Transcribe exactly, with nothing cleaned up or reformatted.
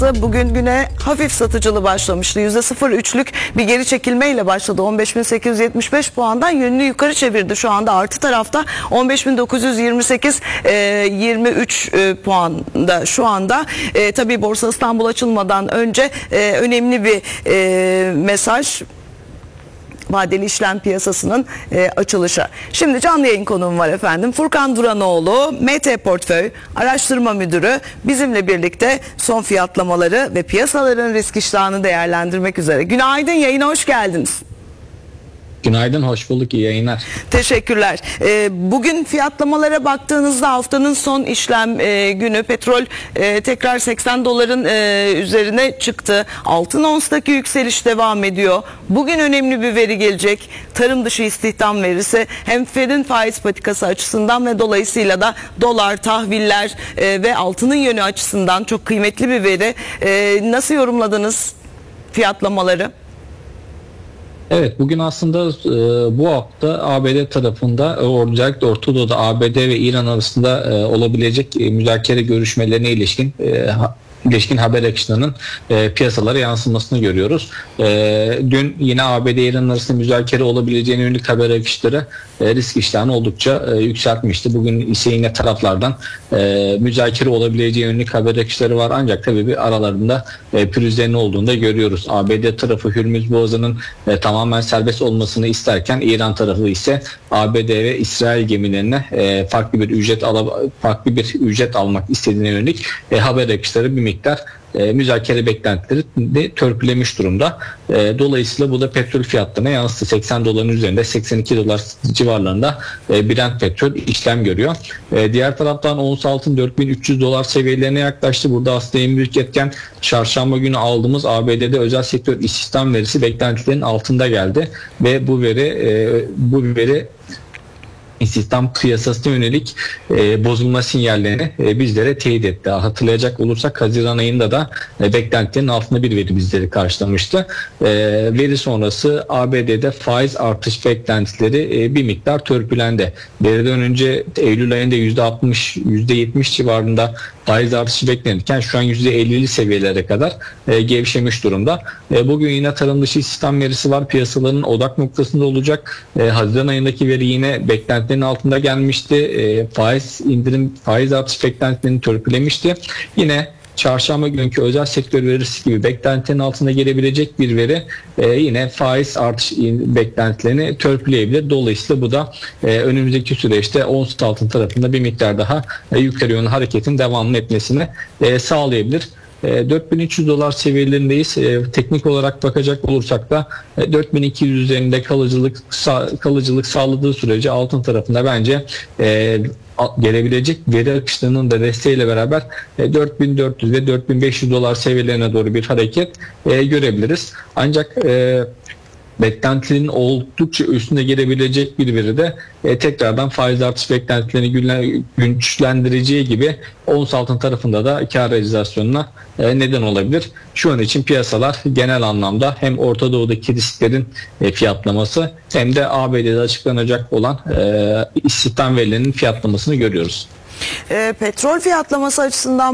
Bugün güne hafif satıcılı başlamıştı. yüzde sıfır virgül üçlük bir geri çekilmeyle başladı. on beş bin sekiz yüz yetmiş beş puandan yönünü yukarı çevirdi. Şu anda artı tarafta on beş bin dokuz yüz yirmi sekiz yirmi üç puanda şu anda. E, tabii Borsa İstanbul açılmadan önce e, önemli bir e, mesaj. Vadeli işlem piyasasının e, açılışı. Şimdi canlı yayın konuğum var efendim. Furkan Duranoğlu, M T Portföy Araştırma Müdürü bizimle birlikte son fiyatlamaları ve piyasaların risk iştahını değerlendirmek üzere. Günaydın, yayına hoş geldiniz. Günaydın, hoş bulduk, iyi yayınlar. Teşekkürler. Ee, bugün fiyatlamalara baktığınızda haftanın son işlem e, günü petrol e, tekrar seksen doların e, üzerine çıktı. Altın onstaki yükseliş devam ediyor. Bugün önemli bir veri gelecek. Tarım dışı istihdam verisi hem Fed'in faiz patikası açısından ve dolayısıyla da dolar, tahviller e, ve altının yönü açısından çok kıymetli bir veri. E, nasıl yorumladınız fiyatlamaları? Evet, bugün aslında e, bu hafta A B D tarafında özellikle Orta Doğu'da A B D ve İran arasında e, olabilecek e, müzakere görüşmelerine ilişkin e, ha, ilişkin haber akışlarının e, piyasalara yansımasını görüyoruz. E, dün yine A B D İran arasında müzakere olabileceğine yönelik haber akışları e, risk iştahını oldukça e, yükseltmişti. Bugün ise yine taraflardan e, müzakere olabileceğine yönelik haber akışları var. Ancak tabii bir aralarında e, pürüzlerin olduğunu da görüyoruz. A B D tarafı Hürmüz Boğazı'nın e, tamamen serbest olmasını isterken İran tarafı ise A B D ve İsrail gemilerine e, farklı bir ücret ala, farklı bir ücret almak istediğine yönelik e, haber akışları bir miktar e, müzakere beklentileri de törpülemiş durumda. E, dolayısıyla bu da petrol fiyatlarına yansıdı. seksen doların üzerinde seksen iki dolar civarlarında e, Brent petrol işlem görüyor. E, diğer taraftan ons altın dört bin üç yüz dolar seviyelerine yaklaştı. Burada aslında en büyük etken çarşamba günü aldığımız A B D'de özel sektör istihdam verisi beklentilerin altında geldi ve bu veri e, bu veri istihdam piyasasına yönelik e, bozulma sinyallerini e, bizlere teyit etti. Hatırlayacak olursak Haziran ayında da e, beklentilerin altında bir veri bizleri karşılamıştı. E, veri sonrası A B D'de faiz artış beklentileri e, bir miktar törpülendi. Veriden önce Eylül ayında yüzde altmış yüzde yetmiş civarında faiz artışı beklenirken şu an yüzde ellili seviyelere kadar e, gevşemiş durumda. E, bugün yine tarım dışı istihdam verisi var. Piyasaların odak noktasında olacak. E, Haziran ayındaki veri yine beklentilerin altında gelmişti. E, faiz indirim, faiz artış beklentilerini törpülemişti. Yine çarşamba günkü özel sektör verisi gibi beklentinin altında gelebilecek bir veri e, yine faiz artış beklentilerini törpüleyebilir. Dolayısıyla bu da e, önümüzdeki süreçte ons altın tarafında bir miktar daha e, yukarı yönlü hareketin devamlı etmesini e, sağlayabilir. dört bin üç yüz dolar seviyelerindeyiz. E, teknik olarak bakacak olursak da e, dört bin iki yüz üzerinde kalıcılık sa- kalıcılık sağladığı sürece altın tarafında bence e, gelebilecek veri akışlarının da desteğiyle beraber e, dört bin dört yüz ve dört bin beş yüz dolar seviyelerine doğru bir hareket e, görebiliriz. Ancak e, beklentilerin oldukça üstünde gelebilecek bir veri de e, tekrardan faiz artış beklentilerini güçlendireceği gibi ons altın tarafında da kar realizasyonuna e, neden olabilir. Şu an için piyasalar genel anlamda hem Orta Doğu'daki risklerin e, fiyatlaması hem de A B D'de açıklanacak olan e, istihdam verilerinin fiyatlamasını görüyoruz. E, petrol fiyatlaması açısından